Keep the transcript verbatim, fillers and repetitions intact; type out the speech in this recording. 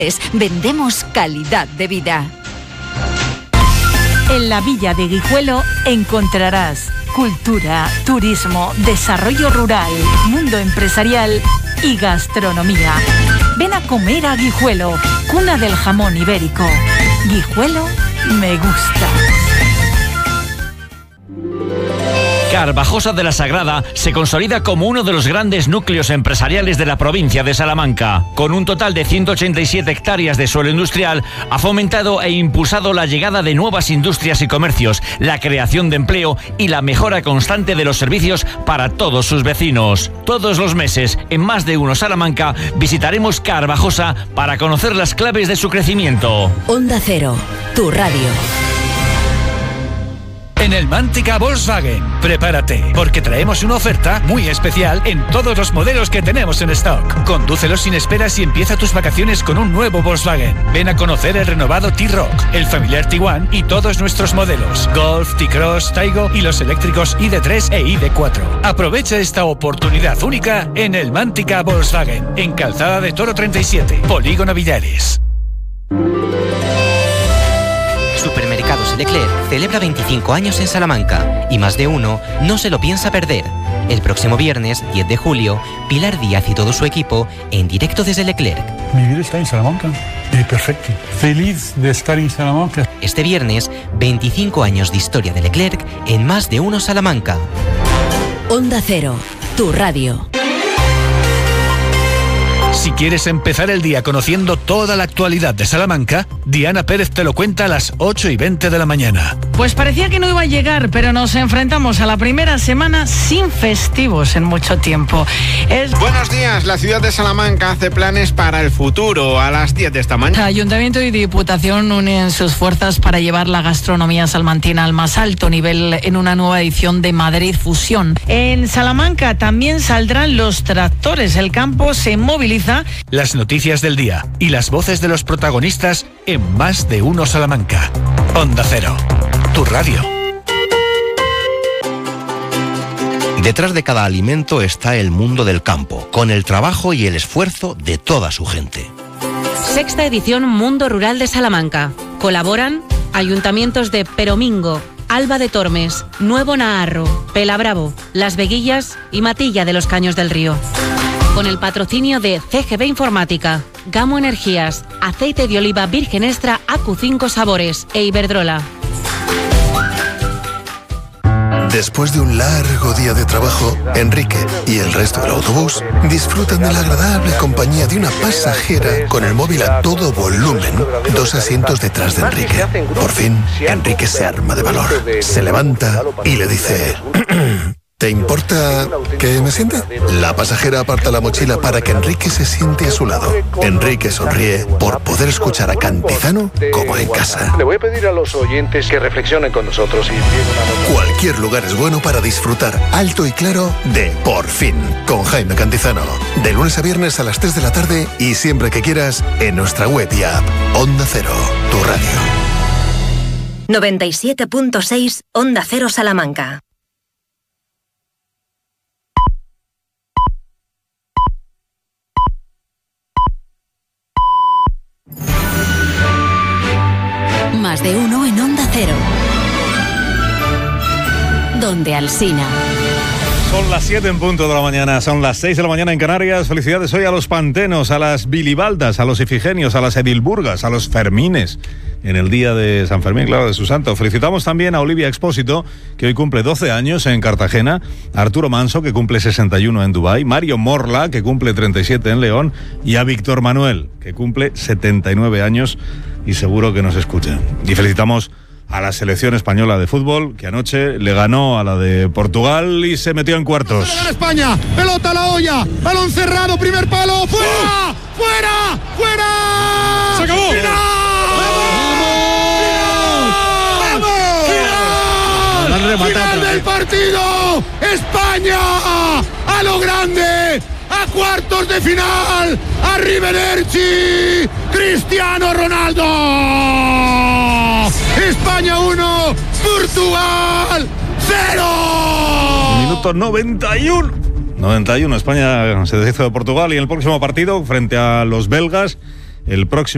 Vendemos calidad de vida. En la Villa de Guijuelo encontrarás cultura, turismo, desarrollo rural, mundo empresarial y gastronomía. Ven a comer a Guijuelo, cuna del jamón ibérico. Guijuelo me gusta. Carvajosa de la Sagrada se consolida como uno de los grandes núcleos empresariales de la provincia de Salamanca. Con un total de ciento ochenta y siete hectáreas de suelo industrial, ha fomentado e impulsado la llegada de nuevas industrias y comercios, la creación de empleo y la mejora constante de los servicios para todos sus vecinos. Todos los meses, en Más de Uno Salamanca, visitaremos Carvajosa para conocer las claves de su crecimiento. Onda Cero, tu radio. En el Mántica Volkswagen, prepárate, porque traemos una oferta muy especial en todos los modelos que tenemos en stock. Condúcelo sin esperas y empieza tus vacaciones con un nuevo Volkswagen. Ven a conocer el renovado T-Roc, el familiar Tiguan y todos nuestros modelos: Golf, T-Cross, Taigo y los eléctricos I D tres e I D cuatro. Aprovecha esta oportunidad única en el Mántica Volkswagen, en Calzada de Toro treinta y siete, Polígono Villares. Supermercados Leclerc celebra veinticinco años en Salamanca y Más de Uno no se lo piensa perder. El próximo viernes, diez de julio, Pilar Díaz y todo su equipo en directo desde Leclerc. Mi vida está en Salamanca. Y perfecto. Feliz de estar en Salamanca. Este viernes, veinticinco años de historia de Leclerc en Más de Uno Salamanca. Onda Cero, tu radio. Si quieres empezar el día conociendo toda la actualidad de Salamanca, Diana Pérez te lo cuenta a las ocho y veinte de la mañana. Pues parecía que no iba a llegar, pero nos enfrentamos a la primera semana sin festivos en mucho tiempo. Es... Buenos días, la ciudad de Salamanca hace planes para el futuro. A las diez de esta mañana, Ayuntamiento y Diputación unen sus fuerzas para llevar la gastronomía salmantina al más alto nivel en una nueva edición de Madrid Fusión. En Salamanca también saldrán los tractores. El campo se moviliza. Las noticias del día y las voces de los protagonistas en Más de Uno Salamanca. Onda Cero, tu radio. Detrás de cada alimento está el mundo del campo, con el trabajo y el esfuerzo de toda su gente. Sexta edición Mundo Rural de Salamanca. Colaboran ayuntamientos de Peromingo, Alba de Tormes, Nuevo Naharro, Pelabravo, Las Veguillas y Matilla de los Caños del Río. Con el patrocinio de C G B Informática, Gamo Energías, Aceite de Oliva Virgen Extra A Q cinco Sabores e Iberdrola. Después de un largo día de trabajo, Enrique y el resto del autobús disfrutan de la agradable compañía de una pasajera con el móvil a todo volumen, dos asientos detrás de Enrique. Por fin, Enrique se arma de valor, se levanta y le dice... ¿Te importa que me siente? La pasajera aparta la mochila para que Enrique se siente a su lado. Enrique sonríe por poder escuchar a Cantizano como en casa. Le voy a pedir a los oyentes que reflexionen con nosotros y... Cualquier lugar es bueno para disfrutar alto y claro de Por Fin, con Jaime Cantizano. De lunes a viernes a las tres de la tarde y siempre que quieras en nuestra web y app. Onda Cero, tu radio. noventa y siete punto seis Onda Cero Salamanca. Más de Uno en Onda Cero. Donde Alsina. Son las siete en punto de la mañana, son las seis de la mañana en Canarias. Felicidades hoy a los pantenos, a las bilibaldas, a los ifigenios, a las edilburgas, a los fermines. En el día de San Fermín, claro, de su santo. Felicitamos también a Olivia Expósito, que hoy cumple doce años en Cartagena, a Arturo Manso, que cumple sesenta y uno en Dubái, Mario Morla, que cumple treinta y siete en León, y a Víctor Manuel, que cumple setenta y nueve años y seguro que nos escucha. Y felicitamos a la selección española de fútbol, que anoche le ganó a la de Portugal y se metió en cuartos. ¡Se gana España! ¡Pelota a la olla! ¡Balón cerrado! ¡Primer palo! ¡Fuera! ¡Fuera! ¡Fuera! ¡Se acabó! ¡Final! ¡Final del partido! ¡España! ¡A lo grande! ¡A cuartos de final! ¡Arrivederci! ¡Cristiano Ronaldo! ¡España uno! ¡Portugal cero! Minuto noventa y uno. noventa y uno. España se deshizo de Portugal y en el próximo partido, frente a los belgas, el próximo